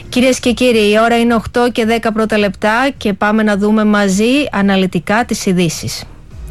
Κυρίες και κύριοι, η ώρα είναι 8 και 10 πρώτα λεπτά και πάμε να δούμε μαζί αναλυτικά τις ειδήσεις.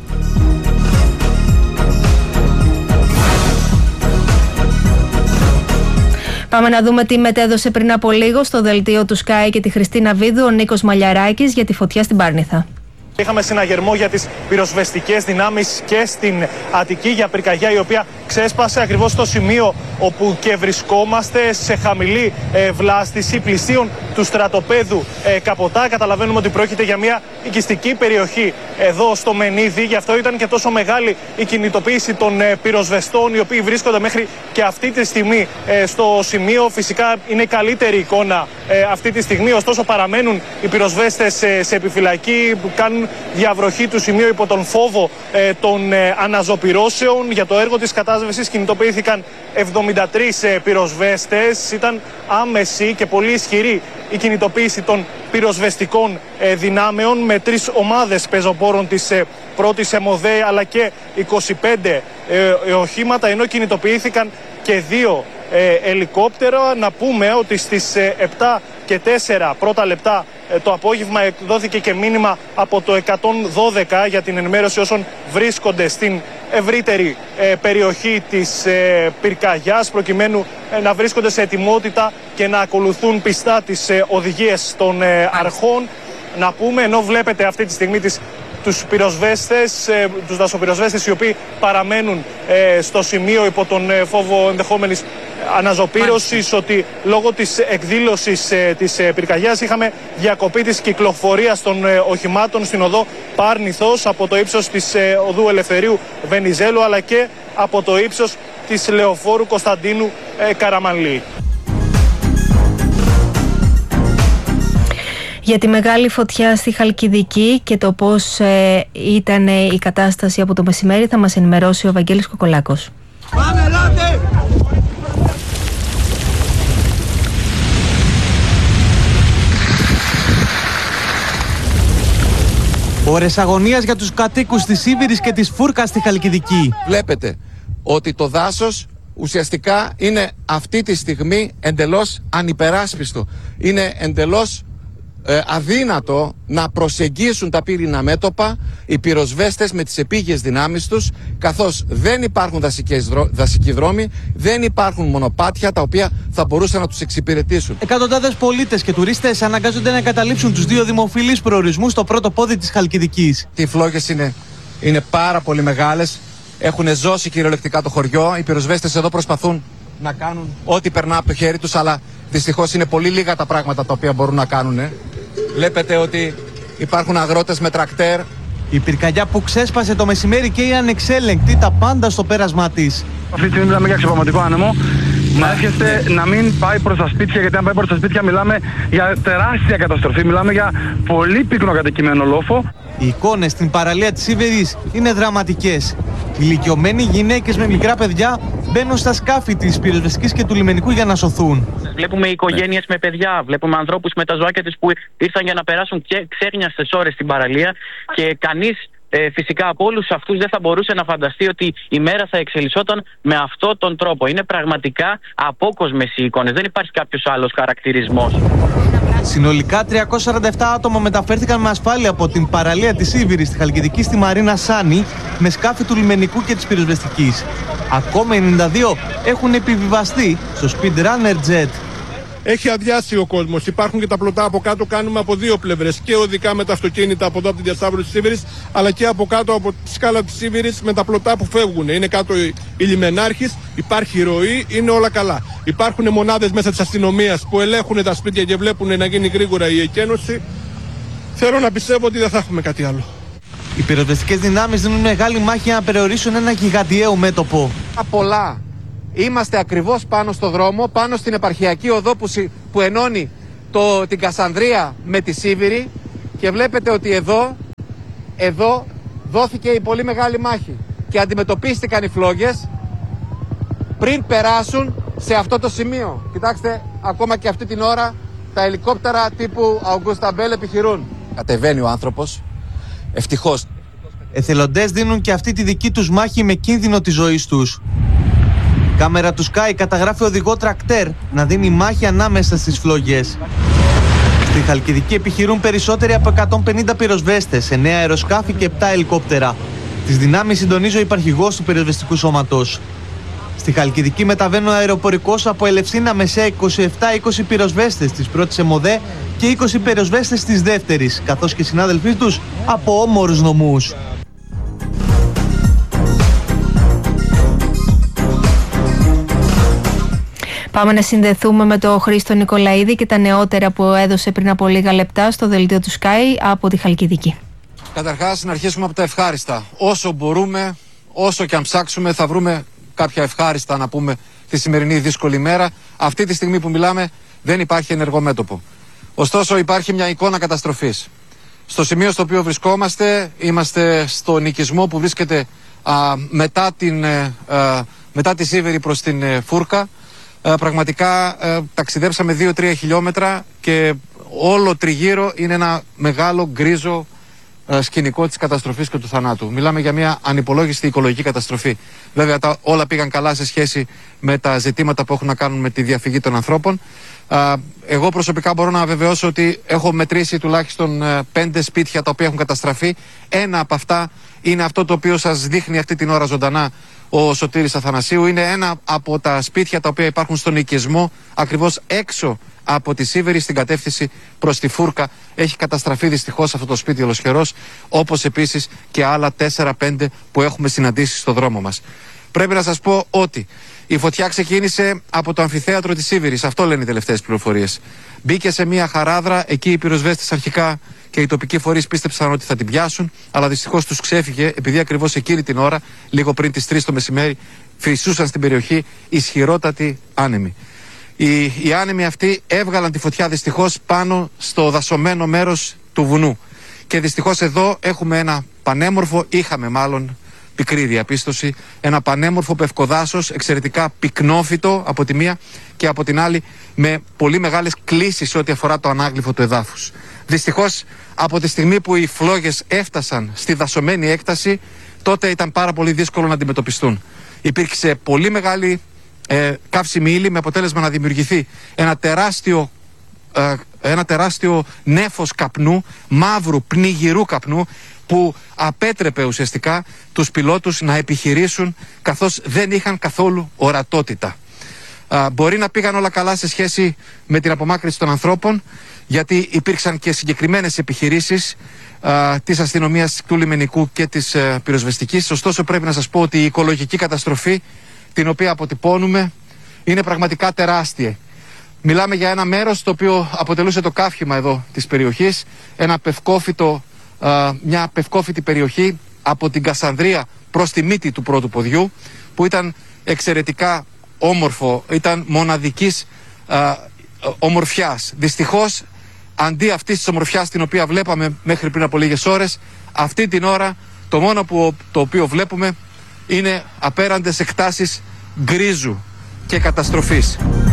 Πάμε να δούμε τι μετέδωσε πριν από λίγο στο δελτίο του Sky και τη Χριστίνα Βίδου ο Νίκος Μαλιαράκης για τη φωτιά στην Πάρνηθα. Είχαμε συναγερμό για τις πυροσβεστικές δυνάμεις και στην Αττική για πυρκαγιά η οποία ξέσπασε ακριβώς στο σημείο όπου και βρισκόμαστε, σε χαμηλή βλάστηση πλησίων του στρατοπέδου Καποτά. Καταλαβαίνουμε ότι πρόκειται για μια οικιστική περιοχή εδώ στο Μενίδη, γι' αυτό ήταν και τόσο μεγάλη η κινητοποίηση των πυροσβεστών οι οποίοι βρίσκονται μέχρι και αυτή τη στιγμή στο σημείο. Φυσικά είναι η καλύτερη εικόνα αυτή τη στιγμή, ωστόσο παραμένουν οι πυροσβέστες σε επιφυλακή που κάνουν διαβροχή του σημείου υπό τον φόβο των αναζωπυρώσεων. Για το έργο της κατάσβεσης κινητοποιήθηκαν 73 πυροσβέστες. Ήταν άμεση και πολύ ισχυρή η κινητοποίηση των πυροσβεστικών δυνάμεων με 3 ομάδες πεζοπόρων της πρώτης ΕΜΟΔΕ αλλά και 25 οχήματα, ενώ κινητοποιήθηκαν και 2 ελικόπτερα. Να πούμε ότι στις 7 και 4 πρώτα λεπτά το απόγευμα εκδόθηκε και μήνυμα από το 112 για την ενημέρωση όσων βρίσκονται στην ευρύτερη περιοχή της πυρκαγιάς, προκειμένου να βρίσκονται σε ετοιμότητα και να ακολουθούν πιστά τις οδηγίες των αρχών. Να πούμε, ενώ βλέπετε αυτή τη στιγμή τους πυροσβέστες, τους δασοπυροσβέστες οι οποίοι παραμένουν στο σημείο υπό τον φόβο ενδεχόμενης αναζωπήρωσης, ότι λόγω της εκδήλωσης της πυρκαγιάς είχαμε διακοπή της κυκλοφορίας των οχημάτων στην οδό Πάρνηθος από το ύψος της οδού Ελευθερίου Βενιζέλου αλλά και από το ύψος της Λεωφόρου Κωνσταντίνου Καραμανλή. Για τη μεγάλη φωτιά στη Χαλκιδική και το πώς ήταν η κατάσταση από το μεσημέρι θα μας ενημερώσει ο Βαγγέλης Κοκολάκος. Πάμε, ελάτε! Ώρες αγωνίας για τους κατοίκους της Σίβηρης και της Φούρκας στη Χαλκιδική. Βλέπετε ότι το δάσος ουσιαστικά είναι αυτή τη στιγμή εντελώς ανυπεράσπιστο. Είναι εντελώς αδύνατο να προσεγγίσουν τα πύρινα μέτωπα οι πυροσβέστες με τις επίγειες δυνάμεις τους, καθώς δεν υπάρχουν δασικοί δρόμοι, δεν υπάρχουν μονοπάτια τα οποία θα μπορούσαν να τους εξυπηρετήσουν. Εκατοντάδες πολίτες και τουρίστες αναγκάζονται να εγκαταλείψουν τους 2 δημοφιλείς προορισμούς στο πρώτο πόδι της Χαλκιδικής. Οι φλόγες είναι πάρα πολύ μεγάλες, έχουν ζώσει κυριολεκτικά το χωριό. Οι πυροσβέστες εδώ προσπαθούν να κάνουν ό,τι περνά από το χέρι τους, αλλά δυστυχώς είναι πολύ λίγα τα πράγματα τα οποία μπορούν να κάνουν. Βλέπετε ότι υπάρχουν αγρότες με τρακτέρ. Η πυρκαγιά που ξέσπασε το μεσημέρι και η ανεξέλεγκτη, τα πάντα στο πέρασμά της. Αυτή τη στιγμή μιλάμε για ξεπραγματικό άνεμο. Να εύχεστε να μην πάει προς τα σπίτια, γιατί αν πάει προς τα σπίτια μιλάμε για τεράστια καταστροφή. Μιλάμε για πολύ πυκνό κατοικημένο λόφο. Οι εικόνες στην παραλία της Σίβηρης είναι δραματικές. Ηλικιωμένοι γυναίκες με μικρά παιδιά μπαίνουν στα σκάφη της πυροσβεστικής και του λιμενικού για να σωθούν. Βλέπουμε οικογένειες με παιδιά, βλέπουμε ανθρώπους με τα ζωάκια τους που ήρθαν για να περάσουν και ξέχνιαστες ώρες στην παραλία και κανείς φυσικά από όλους αυτούς δεν θα μπορούσε να φανταστεί ότι η μέρα θα εξελισσόταν με αυτόν τον τρόπο. Είναι πραγματικά απόκοσμες οι εικόνες, δεν υπάρχει κάποιος άλλος χαρακτηρισμός. Συνολικά 347 άτομα μεταφέρθηκαν με ασφάλεια από την παραλία της Σίβηρης στη Χαλκιδική στη Μαρίνα Σάνη με σκάφη του λιμενικού και της πυροσβεστικής. Ακόμα 92 έχουν επιβιβαστεί στο Speedrunner Jet. Έχει αδειάσει ο κόσμος. Υπάρχουν και τα πλωτά από κάτω. Κάνουμε από 2 πλευρές. Και οδικά με τα αυτοκίνητα από εδώ από τη διασταύρωση της Σίβηρης, αλλά και από κάτω από τη σκάλα της Σίβηρης με τα πλωτά που φεύγουν. Είναι κάτω οι λιμενάρχες, υπάρχει ροή, είναι όλα καλά. Υπάρχουν μονάδες μέσα της αστυνομίας που ελέγχουν τα σπίτια και βλέπουν να γίνει γρήγορα η εκένωση. Θέλω να πιστεύω ότι δεν θα έχουμε κάτι άλλο. Οι πυροσβεστικές δυνάμεις δίνουν μεγάλη μάχη για να περιορίσουν ένα γιγαντιαίο μέτωπο. Πολλά. Είμαστε ακριβώς πάνω στο δρόμο, πάνω στην επαρχιακή οδό που ενώνει την Κασανδρία με τη Σίβηρη και βλέπετε ότι εδώ δόθηκε η πολύ μεγάλη μάχη και αντιμετωπίστηκαν οι φλόγες πριν περάσουν σε αυτό το σημείο. Κοιτάξτε, ακόμα και αυτή την ώρα τα ελικόπτερα τύπου Augusta Bell επιχειρούν. Κατεβαίνει ο άνθρωπος, ευτυχώς. Εθελοντές δίνουν και αυτή τη δική τους μάχη με κίνδυνο της ζωής τους. κάμερα του Sky καταγράφει οδηγό τρακτέρ να δίνει μάχη ανάμεσα στις φλόγες. Στη Χαλκιδική επιχειρούν περισσότεροι από 150 πυροσβέστες, 9 αεροσκάφη και 7 ελικόπτερα. Τις δυνάμεις συντονίζει ο υπαρχηγός του πυροσβεστικού σώματος. Στη Χαλκιδική μεταβαίνουν ο αεροπορικός από Ελευσίνα Μεσαία 27-20 πυροσβέστες της πρώτης ΕΜΟΔΕ και 20 πυροσβέστες της δεύτερης, καθώς και συνάδελφοί τους από όμορους νομούς. Πάμε να συνδεθούμε με τον Χρήστο Νικολαίδη και τα νεότερα που έδωσε πριν από λίγα λεπτά στο δελτίο του Sky από τη Χαλκιδική. Καταρχάς, να αρχίσουμε από τα ευχάριστα. Όσο μπορούμε, όσο και αν ψάξουμε, θα βρούμε κάποια ευχάριστα να πούμε τη σημερινή δύσκολη μέρα. Αυτή τη στιγμή που μιλάμε δεν υπάρχει ενεργό μέτωπο. Ωστόσο υπάρχει μια εικόνα καταστροφής. Στο σημείο στο οποίο βρισκόμαστε, είμαστε στο νοικισμό που βρίσκεται μετά τη Σίβηρη προς την Φούρκα. Πραγματικά ταξιδέψαμε 2-3 χιλιόμετρα και όλο τριγύρω είναι ένα μεγάλο γκρίζο σκηνικό της καταστροφής και του θανάτου. Μιλάμε για μια ανυπολόγιστη οικολογική καταστροφή. Βέβαια όλα πήγαν καλά σε σχέση με τα ζητήματα που έχουν να κάνουν με τη διαφυγή των ανθρώπων. Εγώ προσωπικά μπορώ να βεβαιώσω ότι έχω μετρήσει τουλάχιστον 5 σπίτια τα οποία έχουν καταστραφεί. Ένα από αυτά είναι αυτό το οποίο σας δείχνει αυτή την ώρα ζωντανά ο Σωτήρης Αθανασίου. Είναι ένα από τα σπίτια τα οποία υπάρχουν στον οικισμό ακριβώς έξω από τη Σίβηρη στην κατεύθυνση προς τη Φούρκα. Έχει καταστραφεί δυστυχώς αυτό το σπίτι ολοσχερός, όπως επίσης και άλλα 4-5 που έχουμε συναντήσει στο δρόμο μας. Πρέπει να σας πω ότι η φωτιά ξεκίνησε από το αμφιθέατρο της Σίβηρης, αυτό λένε οι τελευταίες πληροφορίες. Μπήκε σε μια χαράδρα, εκεί οι πυροσβέστες αρχικά και οι τοπικοί φορείς πίστεψαν ότι θα την πιάσουν, αλλά δυστυχώς τους ξέφυγε, επειδή ακριβώς εκείνη την ώρα, λίγο πριν τις 3 το μεσημέρι, φυσούσαν στην περιοχή ισχυρότατοι άνεμοι. Οι άνεμοι αυτοί έβγαλαν τη φωτιά δυστυχώς πάνω στο δασωμένο μέρος του βουνού. Και δυστυχώς εδώ έχουμε ένα πανέμορφο, είχαμε μάλλον πικρή διαπίστωση, ένα πανέμορφο πευκοδάσος, εξαιρετικά πυκνόφυτο από τη μία και από την άλλη με πολύ μεγάλες κλίσεις ό,τι αφορά το ανάγλυφο του εδάφους. Δυστυχώς από τη στιγμή που οι φλόγες έφτασαν στη δασωμένη έκταση, τότε ήταν πάρα πολύ δύσκολο να αντιμετωπιστούν. Υπήρξε πολύ μεγάλη καύσιμη ύλη με αποτέλεσμα να δημιουργηθεί ένα τεράστιο νέφος καπνού, μαύρου πνιγυρού καπνού, που απέτρεπε ουσιαστικά τους πιλότους να επιχειρήσουν καθώς δεν είχαν καθόλου ορατότητα. Μπορεί να πήγαν όλα καλά σε σχέση με την απομάκρυνση των ανθρώπων, γιατί υπήρξαν και συγκεκριμένες επιχειρήσεις της αστυνομίας του λιμενικού και της πυροσβεστικής. Ωστόσο πρέπει να σας πω ότι η οικολογική καταστροφή την οποία αποτυπώνουμε είναι πραγματικά τεράστια. Μιλάμε για ένα μέρος το οποίο αποτελούσε το καύχημα εδώ της περιοχής, μια πευκόφυτη περιοχή από την Κασανδρία προς τη μύτη του πρώτου ποδιού, που ήταν εξαιρετικά όμορφο, ήταν μοναδικής ομορφιάς. Δυστυχώς, αντί αυτής της ομορφιάς την οποία βλέπαμε μέχρι πριν από λίγες ώρες, αυτή την ώρα το μόνο το οποίο βλέπουμε είναι απέραντες εκτάσεις γκρίζου και καταστροφής.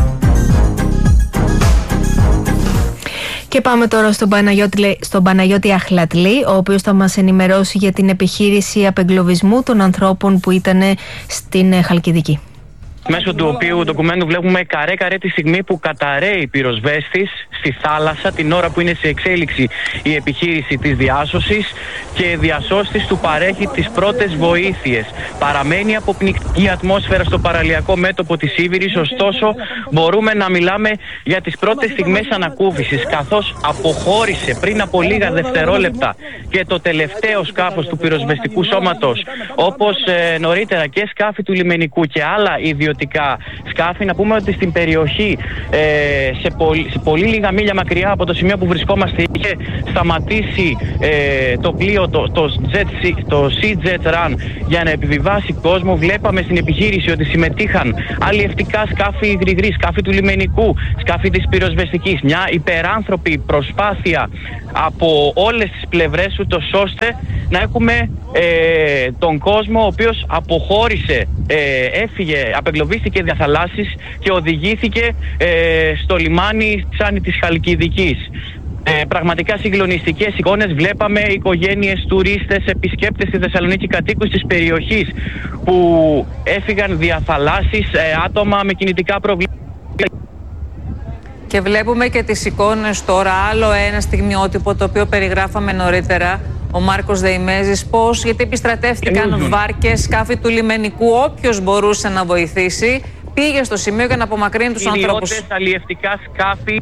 Και πάμε τώρα στον Παναγιώτη Αχλατλή, ο οποίος θα μας ενημερώσει για την επιχείρηση απεγκλωβισμού των ανθρώπων που ήταν στην Χαλκιδική. Μέσω του οποίου ντοκουμέντου βλέπουμε καρέ-καρέ τη στιγμή που καταραίει πυροσβέστης στη θάλασσα, την ώρα που είναι σε εξέλιξη η επιχείρηση της διάσωσης, και διασώστης του παρέχει τις πρώτες βοήθειες. Παραμένει αποπνικτική ατμόσφαιρα στο παραλιακό μέτωπο της Σίβηρης, ωστόσο μπορούμε να μιλάμε για τις πρώτες στιγμές ανακούφισης, καθώς αποχώρησε πριν από λίγα δευτερόλεπτα και το τελευταίο σκάφος του πυροσβεστικού σώματος, όπως νωρίτερα και σκάφη του λιμενικού και άλλα ιδιωτικά σκάφη. Να πούμε ότι στην περιοχή, σε πολύ λίγα μίλια μακριά από το σημείο που βρισκόμαστε, είχε σταματήσει το πλοίο, το Sea Jet Run, για να επιβιβάσει κόσμο. Βλέπαμε στην επιχείρηση ότι συμμετείχαν αλλιευτικά σκάφη γρηγρή, σκάφη του λιμενικού, σκάφη της πυροσβεστικής. Μια υπεράνθρωπη προσπάθεια από όλες τις πλευρές, ούτως ώστε να έχουμε τον κόσμο ο οποίος αποχώρησε, έφυγε, απεγκλωβίστηκε διαθαλάσσης και οδηγήθηκε στο λιμάνι Ξάνη της Χαλκιδικής. Πραγματικά συγκλονιστικές εικόνες. Βλέπαμε οικογένειες, τουρίστες, επισκέπτες στη Θεσσαλονίκη, κατοίκους της περιοχής που έφυγαν δια θαλάσσης, άτομα με κινητικά προβλήματα. Και βλέπουμε και τις εικόνες τώρα, άλλο ένα στιγμιότυπο το οποίο περιγράφαμε νωρίτερα, ο Μάρκος Δεϊμέζης, πώς, γιατί επιστρατεύτηκαν βάρκες, σκάφη του λιμενικού, όποιος μπορούσε να βοηθήσει πήγε στο σημείο για να απομακρύνει τους ανθρώπους. Αλλιευτικά σκάφη.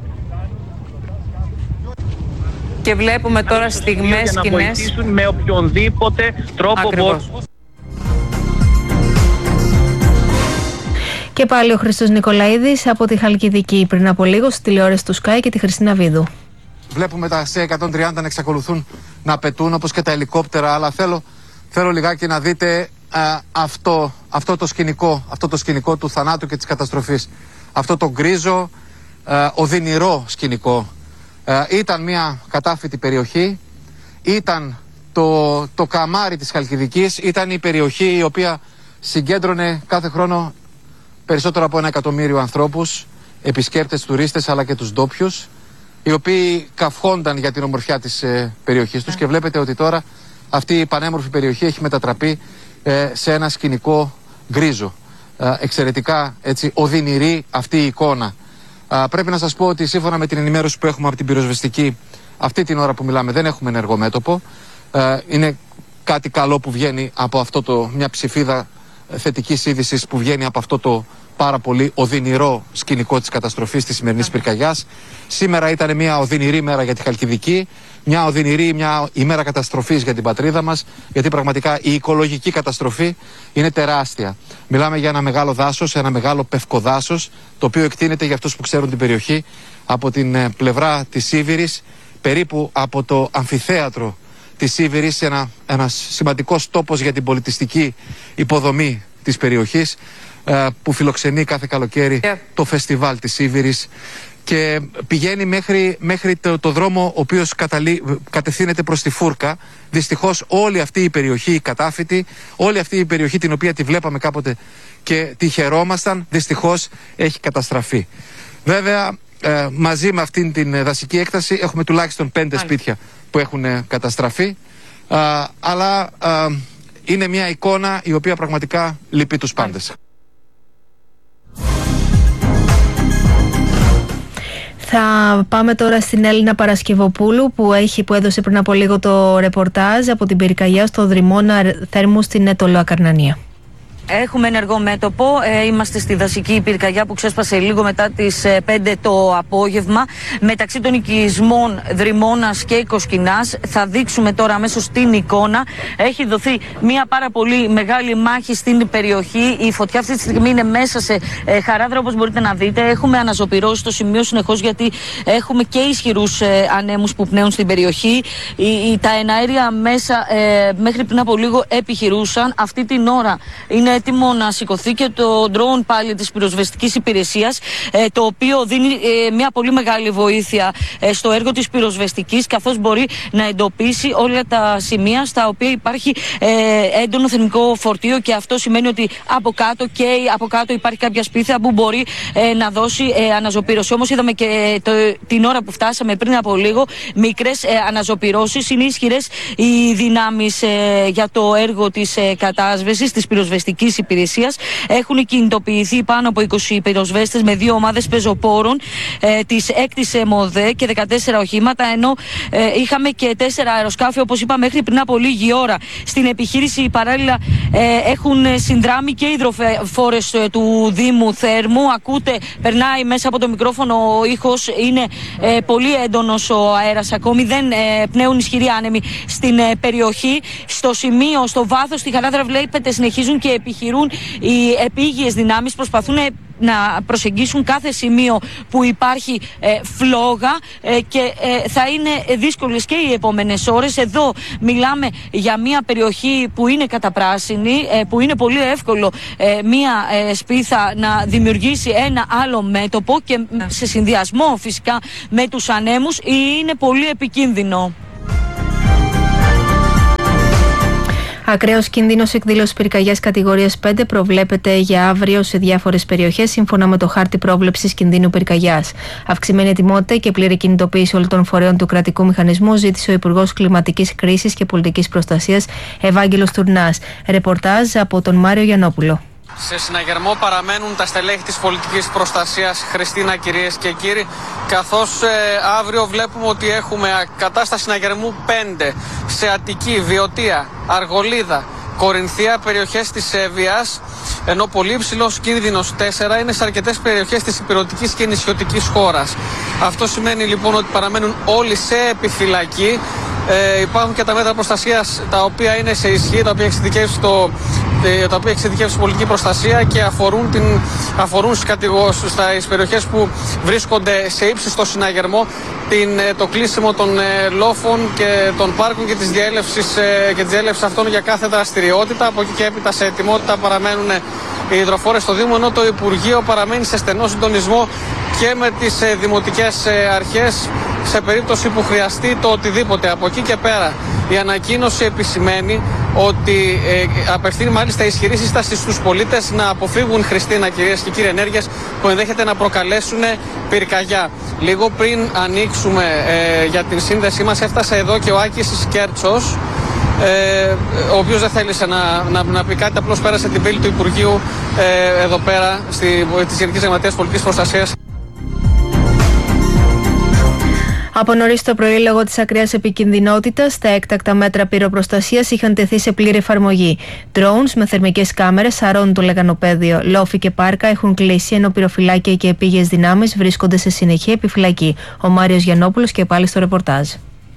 Και βλέπουμε τώρα στιγμές, σκηνές. Να βοηθήσουν με οποιονδήποτε τρόπο μπορούν. Και πάλι ο Χρήστος Νικολαίδης από τη Χαλκιδική πριν από λίγο στη τηλεόραση του Sky και τη Χριστίνα Βίδου. Βλέπουμε τα C-130 να εξακολουθούν να πετούν όπως και τα ελικόπτερα, αλλά θέλω λιγάκι να δείτε αυτό το σκηνικό του θανάτου και της καταστροφής. Αυτό το γκρίζο, οδυνηρό σκηνικό. Ήταν μια κατάφυτη περιοχή, ήταν το καμάρι της Χαλκιδικής, ήταν η περιοχή η οποία συγκέντρωνε κάθε χρόνο περισσότερο από 1 εκατομμύριο ανθρώπους, επισκέπτες, τουρίστες αλλά και τους ντόπιους, οι οποίοι καυχόνταν για την ομορφιά της περιοχής τους, και βλέπετε ότι τώρα αυτή η πανέμορφη περιοχή έχει μετατραπεί σε ένα σκηνικό γκρίζο. Εξαιρετικά έτσι οδυνηρή αυτή η εικόνα. Πρέπει να σας πω ότι σύμφωνα με την ενημέρωση που έχουμε από την πυροσβεστική, αυτή την ώρα που μιλάμε δεν έχουμε ενεργό μέτωπο. Είναι κάτι καλό που βγαίνει από αυτό μια ψηφίδα θετικής είδησης που βγαίνει από αυτό το πάρα πολύ οδυνηρό σκηνικό της καταστροφής της σημερινής πυρκαγιάς. Σήμερα ήταν μια οδυνηρή μέρα για τη Χαλκιδική, μια ημέρα καταστροφής για την πατρίδα μας, γιατί πραγματικά η οικολογική καταστροφή είναι τεράστια. Μιλάμε για ένα μεγάλο δάσος, ένα μεγάλο πευκοδάσος, το οποίο εκτείνεται, για αυτούς που ξέρουν την περιοχή, από την πλευρά της Σίβηρης, περίπου από το αμφιθέατρο της Σίβηρης, ένας σημαντικός τόπος για την πολιτιστική υποδομή της περιοχής, που φιλοξενεί κάθε καλοκαίρι το φεστιβάλ της Σίβηρης, και πηγαίνει μέχρι το δρόμο ο οποίος κατευθύνεται προς τη Φούρκα. Δυστυχώς όλη αυτή η περιοχή, η κατάφυτη, όλη αυτή η περιοχή την οποία τη βλέπαμε κάποτε και τη χαιρόμασταν, δυστυχώς έχει καταστραφεί. Βέβαια, μαζί με αυτήν την δασική έκταση έχουμε τουλάχιστον 5 σπίτια που έχουν καταστραφεί, αλλά είναι μια εικόνα η οποία πραγματικά λυπεί τους πάντες. Θα πάμε τώρα στην Έλληνα Παρασκευοπούλου που έδωσε πριν από λίγο το ρεπορτάζ από την πυρκαγιά στο Δρυμώνα Θέρμου στην Αιτωλοακαρνανία. Έχουμε ενεργό μέτωπο. Είμαστε στη δασική πυρκαγιά που ξέσπασε λίγο μετά τις 5 το απόγευμα, μεταξύ των οικισμών Δρυμώνας και Κοσκινάς. Θα δείξουμε τώρα αμέσως την εικόνα. Έχει δοθεί μια πάρα πολύ μεγάλη μάχη στην περιοχή. Η φωτιά αυτή τη στιγμή είναι μέσα σε χαράδρα, όπως μπορείτε να δείτε. Έχουμε αναζωπυρώσει το σημείο συνεχώς, γιατί έχουμε και ισχυρούς ανέμους που πνέουν στην περιοχή. Τα εναέρια μέσα μέχρι πριν από λίγο επιχειρούσαν. Αυτή την ώρα είναι έτοιμο να σηκωθεί και το drone πάλι της πυροσβεστικής υπηρεσίας, το οποίο δίνει μια πολύ μεγάλη βοήθεια στο έργο της πυροσβεστικής, καθώς μπορεί να εντοπίσει όλα τα σημεία στα οποία υπάρχει έντονο θερμικό φορτίο, και αυτό σημαίνει ότι από κάτω υπάρχει κάποια σπίθα που μπορεί να δώσει αναζωπήρωση. Όμως είδαμε και την ώρα που φτάσαμε πριν από λίγο μικρές αναζωπυρώσεις. Είναι ισχυρές οι δυνάμεις για το έργο της κατάσβεσης της πυροσβεστικής υπηρεσίας. Έχουν κινητοποιηθεί πάνω από 20 πυροσβέστες με 2 ομάδες πεζοπόρων της 6ης ΜΟΔΕ και 14 οχήματα, ενώ είχαμε και 4 αεροσκάφη, όπως είπα, μέχρι πριν από λίγη ώρα. Στην επιχείρηση παράλληλα έχουν συνδράμει και υδροφόρες του Δήμου Θέρμου. Ακούτε, περνάει μέσα από το μικρόφωνο ο ήχος, είναι πολύ έντονος ο αέρας ακόμη, δεν πνέουν ισχυροί άνεμοι στην περιοχή. Στο σημείο, στο βάθος, στη χαράδρα βλέπετε συνεχίζουν και επιχειρούν οι επίγειες δυνάμεις, προσπαθούν να προσεγγίσουν κάθε σημείο που υπάρχει φλόγα, και θα είναι δύσκολες και οι επόμενες ώρες. Εδώ μιλάμε για μια περιοχή που είναι καταπράσινη, που είναι πολύ εύκολο μια σπίθα να δημιουργήσει ένα άλλο μέτωπο, και σε συνδυασμό φυσικά με τους ανέμους είναι πολύ επικίνδυνο. Ακραίος κίνδυνος εκδήλωσης πυρκαγιάς κατηγορίας 5 προβλέπεται για αύριο σε διάφορες περιοχές, σύμφωνα με το χάρτη πρόβλεψης κινδύνου πυρκαγιάς. Αυξημένη ετοιμότητα και πλήρη κινητοποίηση όλων των φορέων του κρατικού μηχανισμού ζήτησε ο Υπουργός Κλιματικής Κρίσης και Πολιτικής Προστασίας Ευάγγελος Τουρνάς. Ρεπορτάζ από τον Μάριο Γιαννόπουλο. Σε συναγερμό παραμένουν τα στελέχη της πολιτικής προστασίας, Χριστίνα, κυρίες και κύριοι, καθώς αύριο βλέπουμε ότι έχουμε κατάσταση συναγερμού 5 σε Αττική, Βιωτία, Αργολίδα, Κορινθία, περιοχές της Εύβοιας, ενώ πολύ υψηλός κίνδυνος 4 είναι σε αρκετές περιοχές της ηπειρωτικής και νησιωτικής χώρας. Αυτό σημαίνει λοιπόν ότι παραμένουν όλοι σε επιφυλακή. Υπάρχουν και τα μέτρα προστασίας τα οποία είναι σε ισχύ, τα οποία έχει εξειδικεύσει η πολιτική προστασία και αφορούν στις περιοχές που βρίσκονται σε ύψιστο συναγερμό το κλείσιμο των λόφων και των πάρκων και της διέλευσης αυτών για κάθε δραστηριότητα. Από εκεί και έπειτα σε ετοιμότητα παραμένουν οι υδροφόρες στο Δήμο, ενώ το Υπουργείο παραμένει σε στενό συντονισμό και με τις δημοτικές αρχές σε περίπτωση που χρειαστεί το οτιδήποτε. Από εκεί και πέρα η ανακοίνωση επισημαίνει ότι απευθύνει μάλιστα ισχυρή σύσταση στους πολίτες να αποφύγουν, Χριστίνα, κυρίες και κύριοι, ενέργειες που ενδέχεται να προκαλέσουν πυρκαγιά. Λίγο πριν ανοίξουμε για την σύνδεσή μας έφτασε εδώ και ο Άκης Σκέρτσος, ο οποίος δεν θέλησε να πει κάτι, απλώς πέρασε την πύλη του Υπουργείου εδώ πέρα της Γενικής Γραμματείας Πολιτικής Προστασίας. Από νωρίς το πρωί, λόγω της ακραίας επικινδυνότητας, τα έκτακτα μέτρα πυροπροστασίας είχαν τεθεί σε πλήρη εφαρμογή. Drones με θερμικές κάμερες σαρώνουν το λεγανοπέδιο. Λόφοι και πάρκα έχουν κλείσει, ενώ πυροφυλάκια και επίγειες δυνάμεις βρίσκονται σε συνεχή επιφυλακή. Ο Μάριος Γιαννόπουλος και πάλι στο ρεπορτάζ.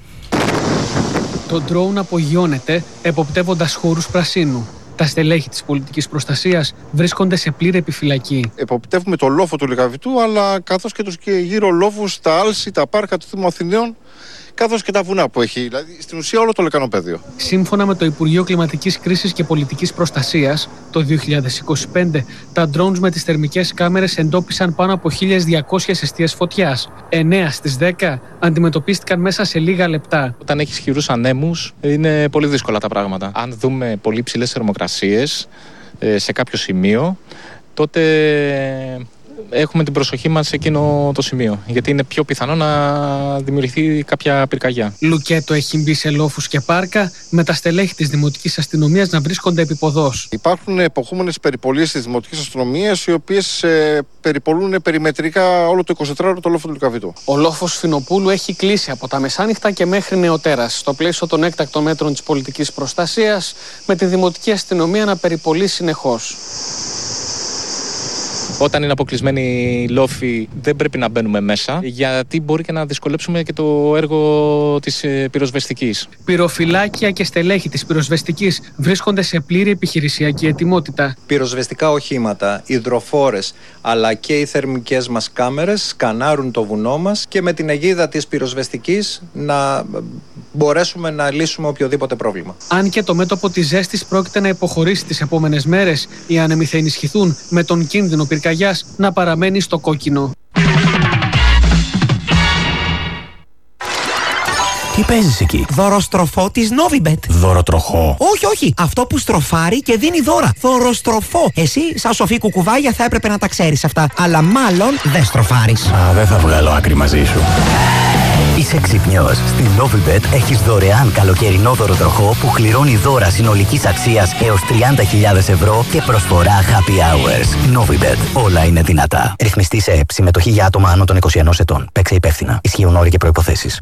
Το drone απογειώνεται εποπτεύοντας χώρους πρασίνου. Τα στελέχη της πολιτικής προστασίας βρίσκονται σε πλήρη επιφυλακή. Εποπτεύουμε το λόφο του Λυκαβητού, αλλά καθώς και τους γύρω λόφους, τα άλση, τα πάρκα του Δήμου Αθηναίων, καθώς και τα βουνά που έχει, δηλαδή στην ουσία όλο το λεκανοπέδιο. Σύμφωνα με το Υπουργείο Κλιματικής Κρίσης και Πολιτικής Προστασίας, το 2025 τα drones με τις θερμικές κάμερες εντόπισαν πάνω από 1.200 εστίες φωτιάς. 9 στις 10 αντιμετωπίστηκαν μέσα σε λίγα λεπτά. Όταν έχει ισχυρούς ανέμους είναι πολύ δύσκολα τα πράγματα. Αν δούμε πολύ ψηλές θερμοκρασίες σε κάποιο σημείο, τότε έχουμε την προσοχή μας σε εκείνο το σημείο, γιατί είναι πιο πιθανό να δημιουργηθεί κάποια πυρκαγιά. Λουκέτο έχει μπει σε λόφους και πάρκα, με τα στελέχη της Δημοτικής Αστυνομίας να βρίσκονται επιποδός. Υπάρχουν εποχούμενες περιπολίες της Δημοτικής Αστυνομίας, οι οποίες περιπολούν περιμετρικά όλο το 24ωρο το λόφο του Λυκαβητού. Ο λόφος Φινοπούλου έχει κλείσει από τα μεσάνυχτα και μέχρι νεοτέρας, στο πλαίσιο των έκτακτων μέτρων της πολιτικής προστασίας, με τη Δημοτική Αστυνομία να περιπολεί συνεχώς. Όταν είναι αποκλεισμένοι λόφοι, δεν πρέπει να μπαίνουμε μέσα, γιατί μπορεί και να δυσκολέψουμε και το έργο της πυροσβεστικής. Πυροφυλάκια και στελέχη της πυροσβεστικής βρίσκονται σε πλήρη επιχειρησιακή ετοιμότητα. Πυροσβεστικά οχήματα, υδροφόρες, αλλά και οι θερμικές μας κάμερες σκανάρουν το βουνό μας και με την αιγίδα της πυροσβεστικής να μπορέσουμε να λύσουμε οποιοδήποτε πρόβλημα. Αν και το μέτωπο της ζέστης πρόκειται να υποχωρήσει τις επόμενες μέρες, οι άνεμοι θα ενισχυθούν, με τον κίνδυνο πυρκαγιάς να παραμένει στο κόκκινο. Τι παίζεις εκεί? Δωροστροφό της Novibet. Δωροτροχό? Όχι. Αυτό που στροφάρει και δίνει δώρα. Δωροστροφό. Εσύ, σαν σοφή κουκουβάγια, θα έπρεπε να τα ξέρεις αυτά. Αλλά μάλλον δεν στροφάρεις. Δεν θα βγάλω άκρη μαζί σου. Είσαι ξυπνιός. Στην Novibet έχεις δωρεάν καλοκαιρινό δωροτροχό που κληρώνει δώρα συνολικής αξίας έως 30.000 ευρώ και προσφορά happy hours. Novibet. Όλα είναι δυνατά. Ρυθμιστή σε ΕΠ. Συμμετοχή για άτομα άνω των 21 ετών. Παίξε υπεύθυνα. Ισχύουν όροι και προϋποθέσεις.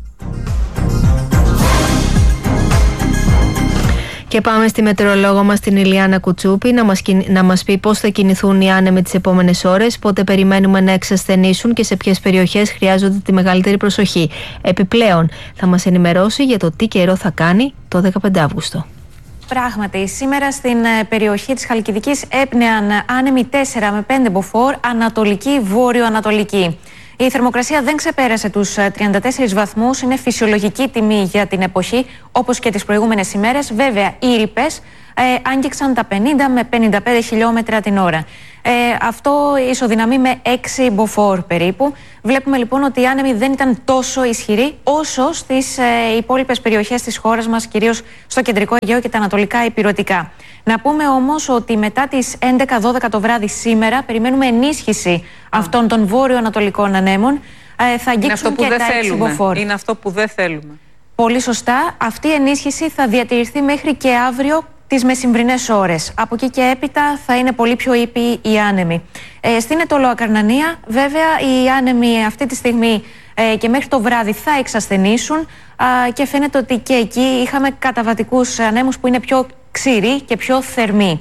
Και πάμε στη μετεωρολόγο μας την Ηλιάνα Κουτσούπη να μας πει πώς θα κινηθούν οι άνεμοι τις επόμενες ώρες, πότε περιμένουμε να εξασθενήσουν και σε ποιες περιοχές χρειάζονται τη μεγαλύτερη προσοχή. Επιπλέον θα μας ενημερώσει για το τι καιρό θα κάνει το 15 Αύγουστο. Πράγματι, σήμερα στην περιοχή της Χαλκιδικής έπνεαν άνεμοι 4 με 5 μποφόρ, ανατολική, βόρειο-ανατολική. Η θερμοκρασία δεν ξεπέρασε τους 34 βαθμούς, είναι φυσιολογική τιμή για την εποχή, όπως και τις προηγούμενες ημέρες. Βέβαια, οι ρηπές άγγιξαν τα 50 με 55 χιλιόμετρα την ώρα. Αυτό ισοδυναμεί με 6 μποφόρ περίπου. Βλέπουμε λοιπόν ότι η άνεμη δεν ήταν τόσο ισχυρή όσο στις υπόλοιπες περιοχές της χώρας μας, κυρίως στο κεντρικό Αιγαίο και τα ανατολικά ηπειρωτικά. Να πούμε όμως ότι μετά τις 11-12 το βράδυ σήμερα περιμένουμε ενίσχυση αυτών των βόρειο-ανατολικών ανέμων. Θα αγγίξουν και τα 6 μποφόρ. Είναι αυτό που δεν θέλουμε. Πολύ σωστά. Αυτή η ενίσχυση θα διατηρηθεί μέχρι και αύριο τις μεσημβρινές ώρες. Από εκεί και έπειτα θα είναι πολύ πιο ήπιοι οι άνεμοι. Στην Αιτωλοακαρνανία, βέβαια, οι άνεμοι αυτή τη στιγμή και μέχρι το βράδυ θα εξασθενήσουν και φαίνεται ότι και εκεί είχαμε καταβατικούς ανέμους που είναι πιο ξηροί και πιο θερμοί.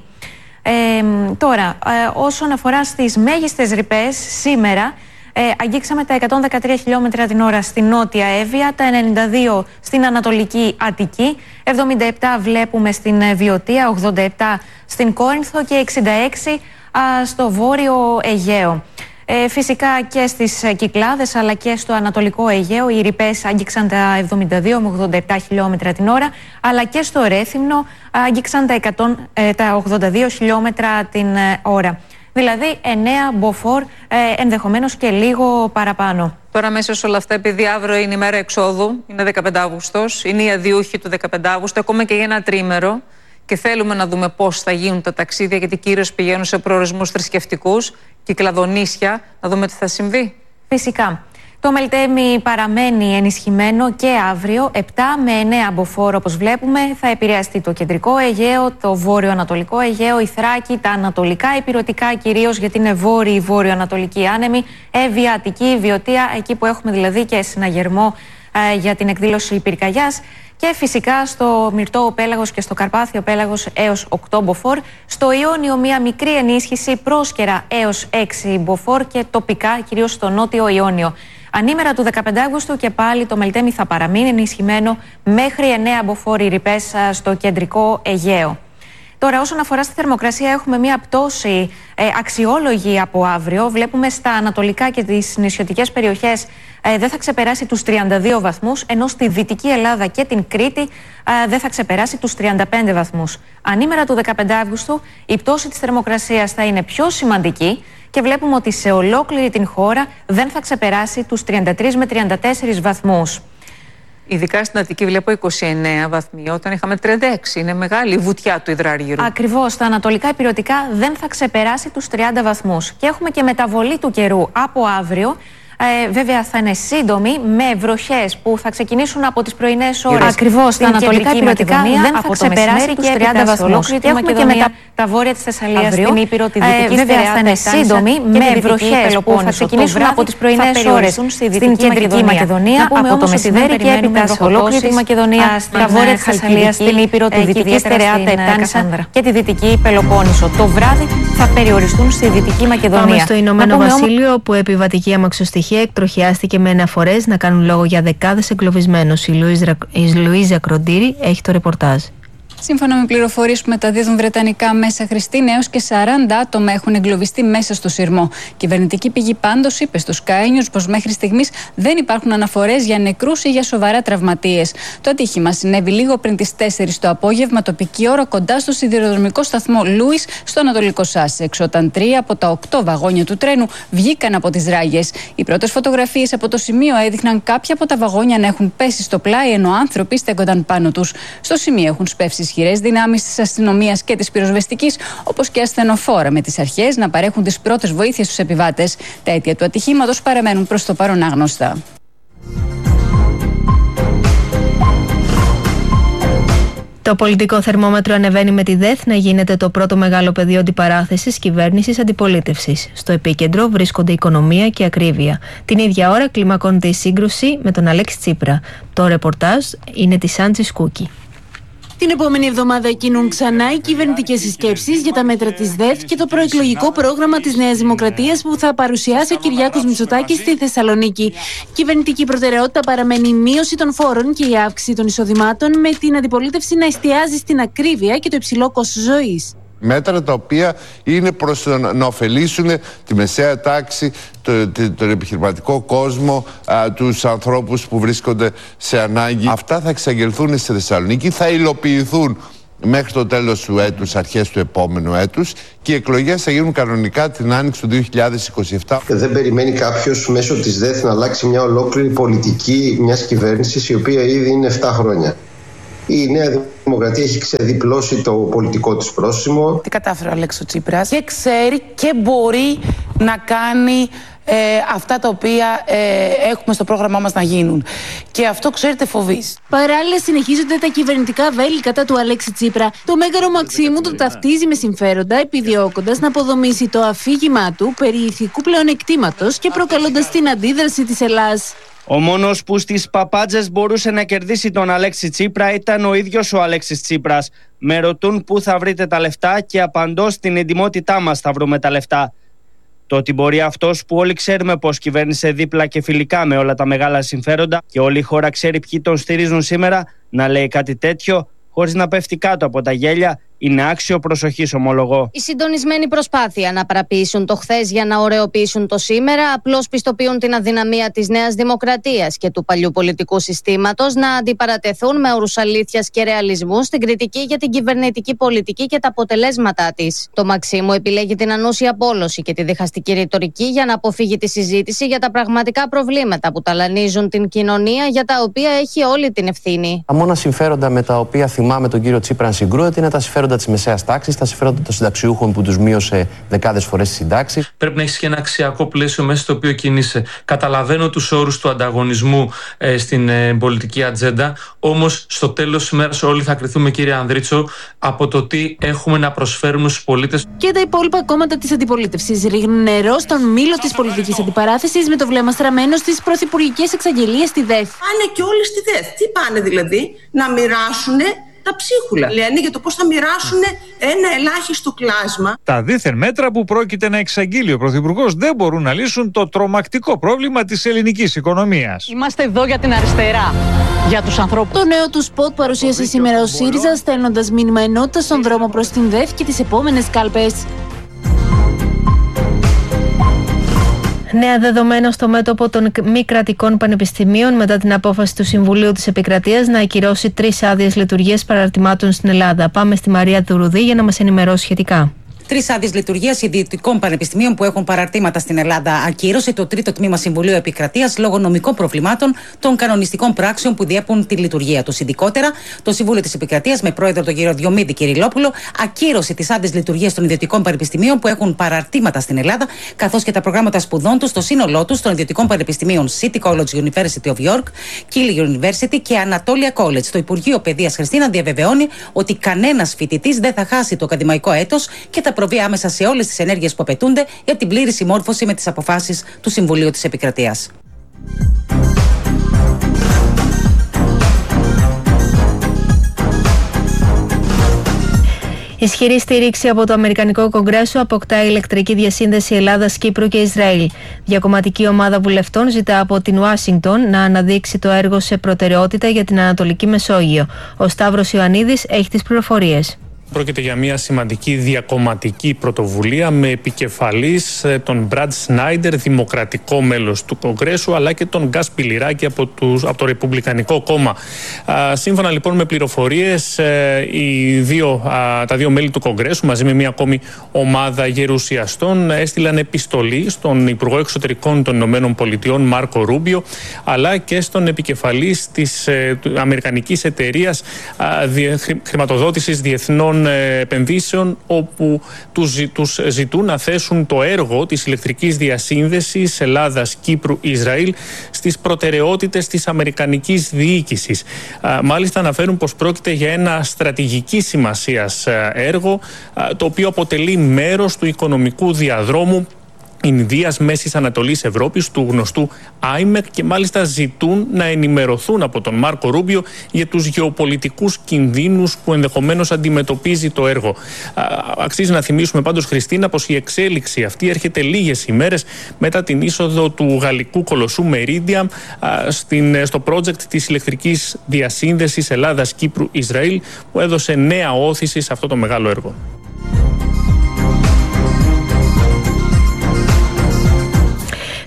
Τώρα, όσον αφορά στις μέγιστες ρηπές, σήμερα αγγίξαμε τα 113 χιλιόμετρα την ώρα στην Νότια Εύβοια, τα 92 στην Ανατολική Αττική, 77 βλέπουμε στην Βιωτία, 87 στην Κόρινθο και 66 στο Βόρειο Αιγαίο. Φυσικά και στις Κυκλάδες αλλά και στο Ανατολικό Αιγαίο οι ρηπές άγγιξαν τα 72 με 87 χιλιόμετρα την ώρα, αλλά και στο Ρέθυμνο άγγιξαν τα 82 χιλιόμετρα την ώρα. Δηλαδή 9 μποφόρ, ενδεχομένως και λίγο παραπάνω. Τώρα μέσα σε όλα αυτά, επειδή αύριο είναι η μέρα εξόδου, είναι 15 Αύγουστος, είναι οι αδειούχοι του 15 Αύγουστου, ακόμα και για ένα τρίμερο, και θέλουμε να δούμε πώς θα γίνουν τα ταξίδια, γιατί κυρίως πηγαίνουν σε προορισμούς θρησκευτικούς, κυκλαδονήσια, να δούμε τι θα συμβεί. Φυσικά. Το Μελτέμι παραμένει ενισχυμένο και αύριο, 7 με 9 μποφόρ όπως βλέπουμε. Θα επηρεαστεί το κεντρικό Αιγαίο, το βόρειο-ανατολικό Αιγαίο, η Θράκη, τα ανατολικά ηπειρωτικά κυρίως, γιατί είναι βόρειοι βόρειο-ανατολική άνεμη, Εύβοια, Αττική, Βιωτία, εκεί που έχουμε δηλαδή και συναγερμό για την εκδήλωση πυρκαγιάς. Και φυσικά στο Μυρτό Πέλαγος και στο Καρπάθιο Πέλαγος έως 8 μποφόρ. Στο Ιόνιο μια μικρή ενίσχυση, πρόσκαιρα έως 6 μποφόρ και τοπικά κυρίως στο Νότιο Ιόνιο. Ανήμερα του 15 Αύγουστου και πάλι το Μελτέμι θα παραμείνει ενισχυμένο μέχρι 9 μποφόρ ρηπές στο κεντρικό Αιγαίο. Τώρα, όσον αφορά στη θερμοκρασία, έχουμε μια πτώση αξιόλογη από αύριο. Βλέπουμε στα ανατολικά και τις νησιωτικές περιοχές δεν θα ξεπεράσει τους 32 βαθμούς, ενώ στη Δυτική Ελλάδα και την Κρήτη δεν θα ξεπεράσει τους 35 βαθμούς. Ανήμερα του 15 Αύγουστου η πτώση της θερμοκρασίας θα είναι πιο σημαντική και βλέπουμε ότι σε ολόκληρη την χώρα δεν θα ξεπεράσει τους 33 με 34 βαθμούς. Ειδικά στην Αττική βλέπω 29 βαθμοί, όταν είχαμε 36. Είναι μεγάλη η βουτιά του υδράργυρου. Ακριβώς. Τα ανατολικά ηπειρωτικά δεν θα ξεπεράσει τους 30 βαθμούς. Και έχουμε και μεταβολή του καιρού από αύριο. Βέβαια θα είναι σύντομη, με βροχές που θα ξεκινήσουν από τις πρωινές ώρες. Ακριβώς. Τα ανατολικά ηπειρωτικά δεν θα ξεπεράσει τους 30 βαθμούς. Και έχουμε και μετά τα βόρεια της Θεσσαλίας, στην Ήπειρο, τη Δυτική Στερεά, θα είναι σύντομη, με βροχές που θα ξεκινήσουν από τις πρωινές ώρες στην Κεντρική Μακεδονία. Από το μεσημέρι και έπειτα σε ολόκληρη τη Μακεδονία, τα βόρεια της Θεσσαλίας, την Ήπειρο, τη Δυτική Στερεά, τα Επτάνησα και τη Δυτική Πελοπόννησο. Το βράδυ θα περιοριστούν στη Δυτική Μακεδονία. Πάμε στο Ηνωμένο Βασίλειο, που επιβατική αμαξοστοιχεία εκτροχιάστηκε με αναφορές να κάνουν λόγο για δεκάδες εγκλωβισμένους. Η Λουίζα Κροντήρη έχει το ρεπορτάζ. Σύμφωνα με πληροφορίες που μεταδίδουν βρετανικά μέσα, Χριστίν, έως και 40 άτομα έχουν εγκλωβιστεί μέσα στο σειρμό. Κυβερνητική πηγή πάντως είπε στο Sky News πως μέχρι στιγμής δεν υπάρχουν αναφορές για νεκρούς ή για σοβαρά τραυματίες. Το ατύχημα συνέβη λίγο πριν τις 4 το απόγευμα τοπική ώρα κοντά στο σιδηροδρομικό σταθμό Λούις στο Ανατολικό Σάσεξ, όταν 3 από τα 8 βαγόνια του τρένου βγήκαν από τις ράγες. Οι πρώτες φωτογραφίες από το σημείο έδειχναν κάποια από τα βαγόνια να έχουν πέσει στο πλάι, ενώ άνθρωποι στέκονταν πάνω τους. Στο σημείο έχουν σπεύσει ισχυρές δυνάμεις της αστυνομίας και της πυροσβεστικής, όπως και ασθενοφόρα, με τις αρχές να παρέχουν τις πρώτες βοήθειες στους επιβάτες. Τα αίτια του ατυχήματος παραμένουν προς το παρόν άγνωστα. Το πολιτικό θερμόμετρο ανεβαίνει με τη ΔΕΘ να γίνεται το πρώτο μεγάλο πεδίο αντιπαράθεσης κυβέρνησης-αντιπολίτευσης. Στο επίκεντρο βρίσκονται η οικονομία και η ακρίβεια. Την ίδια ώρα κλιμακώνεται η σύγκρουση με τον Αλέξη Τσίπρα. Το ρεπορτάζ είναι της Σάντζη Σκούκη. Την επόμενη εβδομάδα κινούν ξανά οι κυβερνητικές συσκέψεις για τα μέτρα της ΔΕΘ και το προεκλογικό πρόγραμμα της Νέας Δημοκρατίας που θα παρουσιάσει ο Κυριάκος Μητσοτάκης στη Θεσσαλονίκη. Κυβερνητική προτεραιότητα παραμένει η μείωση των φόρων και η αύξηση των εισοδημάτων, με την αντιπολίτευση να εστιάζει στην ακρίβεια και το υψηλό κόστος ζωής. Μέτρα τα οποία είναι προς να ωφελήσουν τη μεσαία τάξη, τον επιχειρηματικό κόσμο, τους ανθρώπους που βρίσκονται σε ανάγκη. Αυτά θα εξαγγελθούν στη Θεσσαλονίκη, θα υλοποιηθούν μέχρι το τέλος του έτους, αρχές του επόμενου έτους, και οι εκλογές θα γίνουν κανονικά την άνοιξη του 2027. Δεν περιμένει κάποιος μέσω της ΔΕΘ να αλλάξει μια ολόκληρη πολιτική μιας κυβέρνησης η οποία ήδη είναι 7 χρόνια. Η Νέα Δημοκρατία έχει ξεδιπλώσει το πολιτικό της πρόσημο. Τι κατάφερε ο Αλέξης Τσίπρας και ξέρει και μπορεί να κάνει αυτά τα οποία έχουμε στο πρόγραμμά μας να γίνουν. Και αυτό, ξέρετε, φοβίζει. Παράλληλα, συνεχίζονται τα κυβερνητικά βέλη κατά του Αλέξη Τσίπρα. Το Μέγαρο Μαξίμου το ταυτίζει με συμφέροντα, επιδιώκοντας να αποδομήσει το αφήγημά του περί ηθικού πλεονεκτήματος και προκαλώντας την αντίδραση της Ελλάδας. Ο μόνος που στις παπάντζες μπορούσε να κερδίσει τον Αλέξη Τσίπρα ήταν ο ίδιος ο Αλέξης Τσίπρας. Με ρωτούν πού θα βρείτε τα λεφτά και απαντώ, στην εντιμότητά μας θα βρούμε τα λεφτά. Το ότι μπορεί αυτός που όλοι ξέρουμε πως κυβέρνησε δίπλα και φιλικά με όλα τα μεγάλα συμφέροντα και όλη η χώρα ξέρει ποιοι τον στηρίζουν σήμερα, να λέει κάτι τέτοιο χωρίς να πέφτει κάτω από τα γέλια, είναι άξιο προσοχής, ομολογώ. Η συντονισμένη προσπάθεια να παραποιήσουν το χθες για να ωρεοποιήσουν το σήμερα απλώς πιστοποιούν την αδυναμία της Νέας Δημοκρατίας και του παλιού πολιτικού συστήματος να αντιπαρατεθούν με όρους αλήθειας και ρεαλισμού στην κριτική για την κυβερνητική πολιτική και τα αποτελέσματά της. Το Μαξίμου επιλέγει την ανούσια πόλωση και τη διχαστική ρητορική για να αποφύγει τη συζήτηση για τα πραγματικά προβλήματα που ταλανίζουν την κοινωνία, για τα οποία έχει όλη την ευθύνη. Τα μόνα συμφέροντα με τα οποία θυμάμαι τον κύριο Τσίπρα να συγκρούεται είναι τα συμφέροντα της μεσαίας τάξης, τα συμφέροντα των συνταξιούχων που τους μείωσε δεκάδες φορές τις συντάξεις. Πρέπει να έχεις και ένα αξιακό πλαίσιο μέσα στο οποίο κινείσαι. Καταλαβαίνω τους όρους του ανταγωνισμού στην πολιτική ατζέντα, όμως στο τέλος της ημέρας όλοι θα κριθούμε, κύριε Ανδρίτσο, από το τι έχουμε να προσφέρουμε στους πολίτες. Και τα υπόλοιπα κόμματα της αντιπολίτευσης ρίχνουν νερό στον μήλο της πολιτικής αντιπαράθεσης με το βλέμμα στραμμένο στις πρωθυπουργικές εξαγγελίες στη ΔΕΘ. Πάνε και όλοι στη ΔΕΘ. Τι πάνε δηλαδή? Να μοιράσουν τα ψίχουλα, λένε, για το πώς θα μοιράσουν ένα ελάχιστο κλάσμα. Τα δίθεν μέτρα που πρόκειται να εξαγγείλει ο Πρωθυπουργός δεν μπορούν να λύσουν το τρομακτικό πρόβλημα της ελληνικής οικονομίας. Είμαστε εδώ για την αριστερά, για τους ανθρώπους. Το νέο του σποτ παρουσίασε σήμερα ο ΣΥΡΙΖΑ, στέλνοντας μήνυμα ενότητας στον δρόμο προς την ΔΕΘ και τις επόμενες κάλπες. Νέα δεδομένα στο μέτωπο των μη κρατικών πανεπιστημίων μετά την απόφαση του Συμβουλίου της Επικρατείας να ακυρώσει 3 άδειες λειτουργίας παραρτημάτων στην Ελλάδα. Πάμε στη Μαρία Δουρουδή για να μας ενημερώσει σχετικά. 3 άδειες λειτουργίας ιδιωτικών πανεπιστημίων που έχουν παραρτήματα στην Ελλάδα ακύρωσε το τρίτο τμήμα Συμβουλίου Επικρατείας λόγω νομικών προβλημάτων των κανονιστικών πράξεων που διέπουν τη λειτουργία του. Ειδικότερα, το Συμβούλιο της Επικρατείας, με πρόεδρο τον κύριο Διομήδη Κυριλόπουλο, ακύρωσε τις άδειες λειτουργίας των ιδιωτικών πανεπιστημίων που έχουν παραρτήματα στην Ελλάδα, καθώς και τα προγράμματα σπουδών του στο σύνολό του των ιδιωτικών πανεπιστημίων City College University of York, Keele University και Anatolia College. Το Υπουργείο Παιδείας, Χριστίνα, διαβεβαιώνει ότι κανένας φοιτητής δεν θα χάσει το ακαδημαϊκό έτος και θα προβεί άμεσα σε όλες τις ενέργειες που απαιτούνται για την πλήρη συμμόρφωση με τις αποφάσεις του Συμβουλίου της Επικρατείας. Ισχυρή στήριξη από το Αμερικανικό Κογκρέσο αποκτά η ηλεκτρική διασύνδεση Ελλάδας, Κύπρου και Ισραήλ. Διακομματική ομάδα βουλευτών ζητά από την Ουάσιγκτον να αναδείξει το έργο σε προτεραιότητα για την Ανατολική Μεσόγειο. Ο Σταύρος Ιωαννίδης έχει τις πληροφορίες. Πρόκειται για μια σημαντική διακομματική πρωτοβουλία με επικεφαλής τον Μπραντ Σνάιντερ, δημοκρατικό μέλος του Κογκρέσου, αλλά και τον Γκάς Πιλιράκη από το Ρεπουμπλικανικό Κόμμα. Σύμφωνα λοιπόν με πληροφορίες, τα δύο μέλη του Κογκρέσου μαζί με μια ακόμη ομάδα γερουσιαστών έστειλαν επιστολή στον Υπουργό Εξωτερικών των Ηνωμένων Πολιτειών Μάρκο Ρούμπιο, αλλά και στον επικεφαλής της Αμερικανικής Εταιρείας Χρηματοδότησης Διεθνών Επενδύσεων, όπου τους ζητούν να θέσουν το έργο της ηλεκτρικής διασύνδεσης Ελλάδας, Κύπρου, Ισραήλ στις προτεραιότητες της αμερικανικής διοίκησης. Μάλιστα αναφέρουν πως πρόκειται για ένα στρατηγικής σημασίας έργο, το οποίο αποτελεί μέρος του οικονομικού διαδρόμου Ινδίας Μέσης Ανατολής Ευρώπης, του γνωστού IMEC, και μάλιστα ζητούν να ενημερωθούν από τον Μάρκο Ρούμπιο για τους γεωπολιτικούς κινδύνους που ενδεχομένως αντιμετωπίζει το έργο. Αξίζει να θυμίσουμε πάντως, Χριστίνα, πως η εξέλιξη αυτή έρχεται λίγες ημέρες μετά την είσοδο του γαλλικού κολοσσού Meridiam στο project της ηλεκτρικής διασύνδεσης Ελλάδας, Κύπρου, Ισραήλ, που έδωσε νέα όθηση σε αυτό το μεγάλο έργο.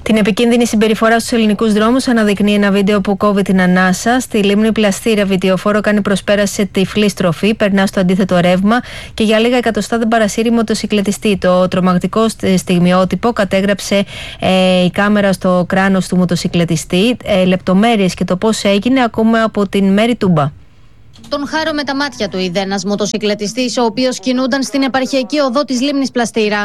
Την επικίνδυνη συμπεριφορά στους ελληνικούς δρόμους αναδεικνύει ένα βίντεο που κόβει την ανάσα. Στη λίμνη Πλαστήρα, βιντεοφόρο κάνει προσπέραση σε τυφλή στροφή, περνά στο αντίθετο ρεύμα και για λίγα εκατοστά δεν παρασύρει μοτοσυκλετιστή. Το τρομακτικό στιγμιότυπο κατέγραψε η κάμερα στο κράνος του μοτοσυκλετιστή. Λεπτομέρειες και το πώς έγινε ακούμε από την Μέρη Τούμπα. Τον χάρο με τα μάτια του είδε ένας μοτοσυκλετιστής, ο οποίος κινούνταν στην επαρχιακή οδό της λίμνης Πλαστήρα.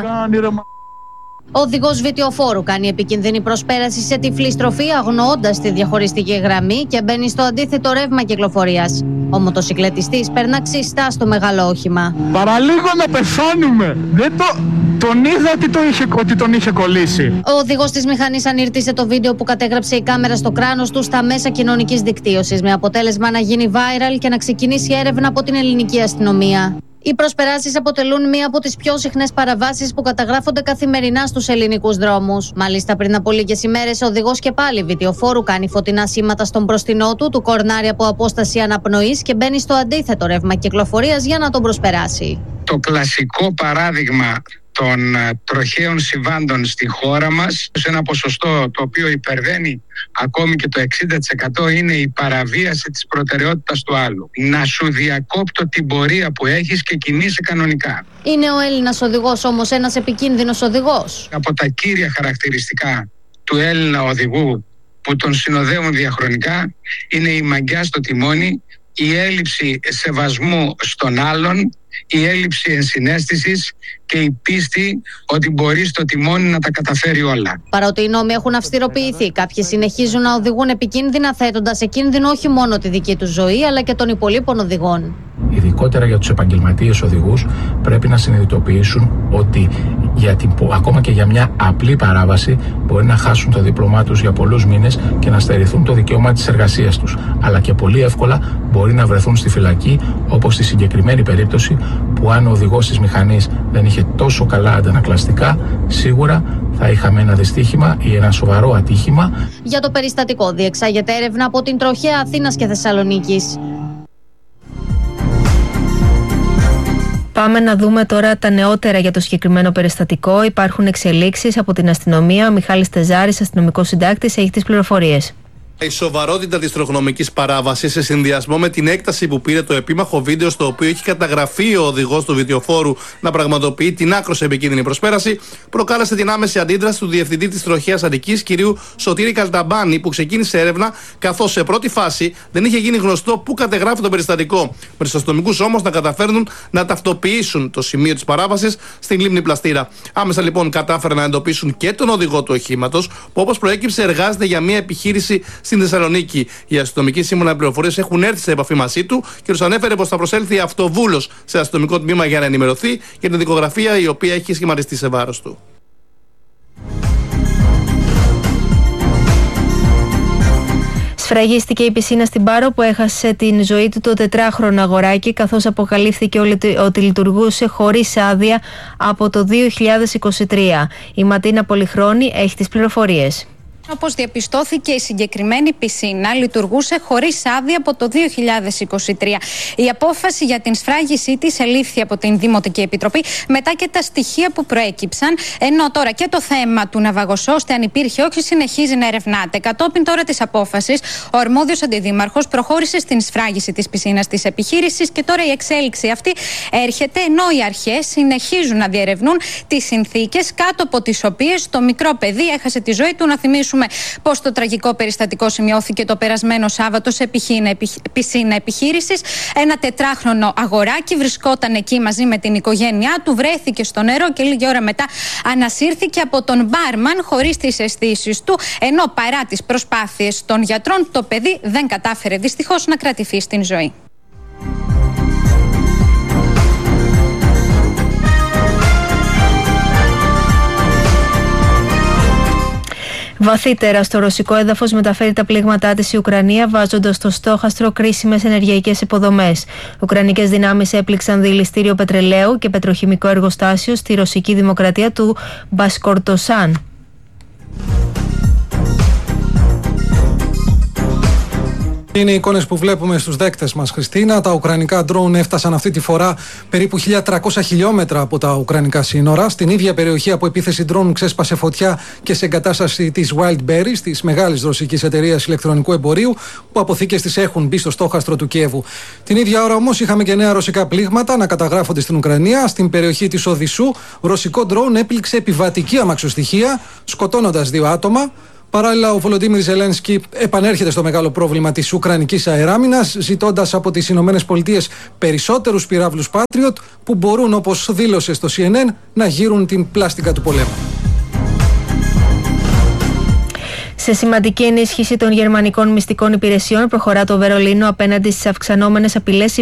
Ο οδηγός βιντεοφόρου κάνει επικίνδυνη προσπέραση σε τυφλή στροφή, αγνοώντας τη διαχωριστική γραμμή και μπαίνει στο αντίθετο ρεύμα κυκλοφορίας. Ο μοτοσυκλετιστής περνά ξιστά στο μεγάλο όχημα. Παραλίγο να πεθάνουμε! Τον είδα ότι τον είχε κολλήσει. Ο οδηγός της μηχανής ανήρτησε το βίντεο που κατέγραψε η κάμερα στο κράνος του στα μέσα κοινωνικής δικτύωσης, με αποτέλεσμα να γίνει viral και να ξεκινήσει έρευνα από την ελληνική αστυνομία. Οι προσπεράσεις αποτελούν μία από τις πιο συχνές παραβάσεις που καταγράφονται καθημερινά στους ελληνικούς δρόμους. Μάλιστα, πριν από λίγες ημέρες, ο οδηγός και πάλι βιντεοφόρου κάνει φωτεινά σήματα στον μπροστινό του κορνάρει από απόσταση αναπνοής και μπαίνει στο αντίθετο ρεύμα κυκλοφορίας για να τον προσπεράσει. Το κλασικό παράδειγμα των τροχαίων συμβάντων στη χώρα μας, σε ένα ποσοστό το οποίο υπερβαίνει ακόμη και το 60%, είναι η παραβίαση της προτεραιότητας του άλλου. Να σου διακόπτω την πορεία που έχεις και κινείσαι κανονικά. Είναι ο Έλληνας οδηγός όμως ένας επικίνδυνος οδηγός? Από τα κύρια χαρακτηριστικά του Έλληνα οδηγού που τον συνοδεύουν διαχρονικά είναι η μαγκιά στο τιμόνι, η έλλειψη σεβασμού στον άλλον, η έλλειψη ενσυναίσθησης και η πίστη ότι μπορεί στο τιμόνι να τα καταφέρει όλα. Παρότι οι νόμοι έχουν αυστηροποιηθεί, κάποιοι συνεχίζουν να οδηγούν επικίνδυνα, θέτοντας σε κίνδυνο όχι μόνο τη δική τους ζωή, αλλά και των υπολείπων οδηγών. Ειδικότερα για τους επαγγελματίες οδηγούς, πρέπει να συνειδητοποιήσουν ότι ακόμα και για μια απλή παράβαση μπορεί να χάσουν το δίπλωμά τους για πολλούς μήνες και να στερηθούν το δικαίωμα της εργασίας τους. Αλλά και πολύ εύκολα μπορεί να βρεθούν στη φυλακή, όπως στη συγκεκριμένη περίπτωση που αν ο οδηγός της μηχανής δεν είχε τόσο καλά αντανακλαστικά, σίγουρα θα είχαμε ένα δυστύχημα ή ένα σοβαρό ατύχημα. Για το περιστατικό διεξάγεται έρευνα από την τροχαία Αθήνας και Θεσσαλονίκης. Πάμε να δούμε τώρα τα νεότερα για το συγκεκριμένο περιστατικό. Υπάρχουν εξελίξεις από την αστυνομία. Ο Μιχάλης Τεζάρης, αστυνομικός συντάκτης, έχει τις πληροφορίες. Η σοβαρότητα της τροχονομικής παράβασης, σε συνδυασμό με την έκταση που πήρε το επίμαχο βίντεο, στο οποίο έχει καταγραφεί ο οδηγός του βιντεοφόρου να πραγματοποιεί την άκρως επικίνδυνη προσπέραση, προκάλεσε την άμεση αντίδραση του διευθυντή της τροχαίας Αττικής, κυρίου Σωτήρη Καλταμπάνη, που ξεκίνησε έρευνα, καθώς σε πρώτη φάση δεν είχε γίνει γνωστό πού κατεγράφει το περιστατικό. Με τους αστυνομικούς όμως να καταφέρνουν να ταυτοποιήσουν το σημείο της παράβασης στην λίμνη Πλαστήρα. Άμεσα λοιπόν κατάφεραν να εντοπίσουν και τον οδηγό του οχήματος, που όπως προέκυψε εργάζεται για μια επιχείρηση στην Θεσσαλονίκη. Οι αστυνομικοί σύμφωνα πληροφορίες έχουν έρθει σε επαφή μαζί του και του ανέφερε πως θα προσέλθει αυτοβούλος σε αστυνομικό τμήμα για να ενημερωθεί για την δικογραφία η οποία έχει σχηματιστεί σε βάρος του. Σφραγίστηκε η πισίνα στην Πάρο που έχασε την ζωή του το 4χρονο αγοράκι, καθώς αποκαλύφθηκε ότι λειτουργούσε χωρίς άδεια από το 2023. Η Ματίνα Πολυχρόνη έχει τις πληροφορίες. Όπως διαπιστώθηκε, η συγκεκριμένη πισίνα λειτουργούσε χωρίς άδεια από το 2023. Η απόφαση για την σφράγισή της ελήφθη από την Δημοτική Επιτροπή μετά και τα στοιχεία που προέκυψαν, ενώ τώρα και το θέμα του ναυαγοσώστε, αν υπήρχε όχι, συνεχίζει να ερευνάται. Κατόπιν τώρα της απόφασης, ο αρμόδιος αντιδήμαρχος προχώρησε στην σφράγιση της πισίνας της επιχείρησης και τώρα η εξέλιξη αυτή έρχεται, ενώ οι αρχές συνεχίζουν να διερευνούν τις συνθήκες κάτω από τις οποίες το μικρό παιδί έχασε τη ζωή του. Να θυμίσουμε πως το τραγικό περιστατικό σημειώθηκε το περασμένο Σάββατο σε πισίνα επιχείρησης. Ένα 4χρονο αγοράκι βρισκόταν εκεί μαζί με την οικογένειά του, βρέθηκε στο νερό και λίγη ώρα μετά ανασύρθηκε από τον μπάρμαν χωρίς τις αισθήσεις του, ενώ παρά τις προσπάθειες των γιατρών το παιδί δεν κατάφερε δυστυχώς να κρατηθεί στην ζωή. Βαθύτερα στο ρωσικό έδαφος μεταφέρει τα πλήγματά της η Ουκρανία, βάζοντας στο στόχαστρο κρίσιμες ενεργειακές υποδομές. Ουκρανικές δυνάμεις έπληξαν δηληστήριο πετρελαίου και πετροχημικό εργοστάσιο στη ρωσική δημοκρατία του Μπασκορτοσάν. Είναι οι εικόνες που βλέπουμε στους δέκτες μας, Χριστίνα. Τα ουκρανικά ντρόουν έφτασαν αυτή τη φορά περίπου 1.300 χιλιόμετρα από τα ουκρανικά σύνορα. Στην ίδια περιοχή από επίθεση ντρόουν ξέσπασε φωτιά και σε εγκατάσταση της Wildberries, της μεγάλης ρωσικής εταιρείας ηλεκτρονικού εμπορίου, που αποθήκες της έχουν μπει στο στόχαστρο του Κιέβου. Την ίδια ώρα όμως είχαμε και νέα ρωσικά πλήγματα να καταγράφονται στην Ουκρανία. Στην περιοχή της Οδυσσού, ρωσικό ντρόουν έπληξε επιβατική αμαξοστοιχεία, σκοτώνοντας 2 άτομα. Παράλληλα, ο Βολοντίμιρ Ζελένσκι επανέρχεται στο μεγάλο πρόβλημα της Ουκρανικής αεράμινας, ζητώντας από τις Ηνωμένες Πολιτείες περισσότερους πυράβλους Patriot που μπορούν, όπως δήλωσε στο CNN, να γύρουν την πλάστικα του πολέμου. Σε σημαντική ενίσχυση των γερμανικών μυστικών υπηρεσιών προχωρά το Βερολίνο απέναντι στις αυξανόμενες απειλές